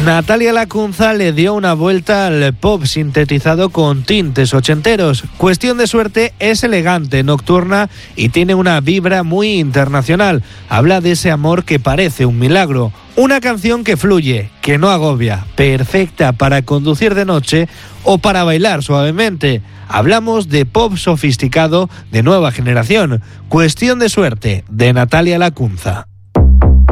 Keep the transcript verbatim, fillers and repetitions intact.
Natalia Lacunza le dio una vuelta al pop sintetizado con tintes ochenteros. Cuestión de suerte es elegante, nocturna y tiene una vibra muy internacional. Habla de ese amor que parece un milagro. Una canción que fluye, que no agobia, perfecta para conducir de noche o para bailar suavemente. Hablamos de pop sofisticado de nueva generación. Cuestión de suerte, de Natalia Lacunza.